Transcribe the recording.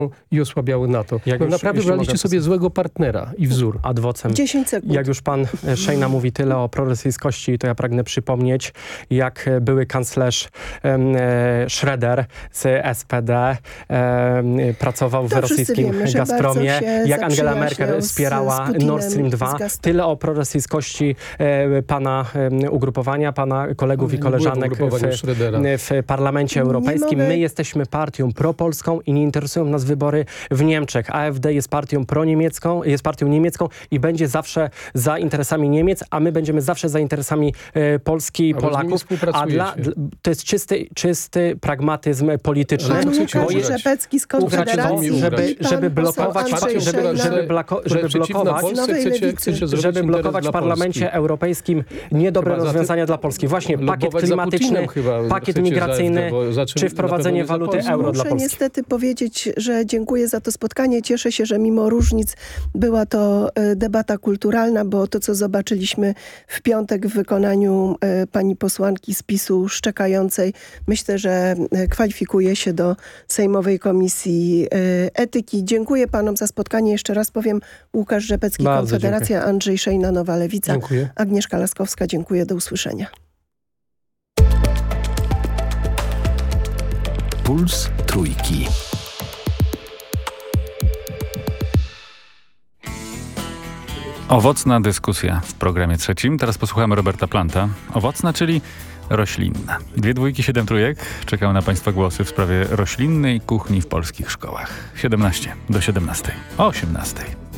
i osłabiały NATO. Jak już, naprawdę braliście sobie złego partnera i wzór. Adwocem. 10 sekund. Jak już pan Szejna mówi tyle o prorosyjskości, to ja pragnę przypomnieć, jak były kanclerz Schroeder z SPD pracował w rosyjskim Gazpromie, jak Angela Merkel wspierała Nord Stream 2. Tyle o prorosyjskości pana ugrupowania, pana kolegów i koleżanek w Parlamencie Europejskim. My jesteśmy partią propolską i nie interesują nas wybory w Niemczech. AfD jest partią proniemiecką, jest partią niemiecką i będzie zawsze za interesami Niemiec, a my będziemy zawsze za interesami Polski i Polaków. To jest czysty pragmatyzm polityczny. Rzepecki z Konfederacji, żeby blokować w Parlamencie Europejskim niedobre rozwiązania dla Polski. Właśnie pakiet klimatyczny, pakiet migracyjny, czy wprowadzenie waluty euro dla Polski. Muszę niestety powiedzieć, że dziękuję za to spotkanie. Cieszę się, że mimo różnic była to debata kulturalna, bo to, co zobaczyliśmy w piątek w wykonaniu pani posłanki z PiS-u szczekającej, myślę, że kwalifikuje się do Sejmowej Komisji Etyki. Dziękuję panom za spotkanie. Jeszcze raz powiem, Łukasz Rzepecki, bardzo Konfederacja, dziękuję. Andrzej Szejna, Nowa Lewica. Dziękuję. Agnieszka Laskowska, dziękuję. Do usłyszenia. Puls Trójki. Owocna dyskusja w programie trzecim. Teraz posłuchamy Roberta Planta. Owocna, czyli roślinna. 2 dwójki, 7 trójek. Czekają na państwa głosy w sprawie roślinnej kuchni w polskich szkołach. 17 do 17. O 18.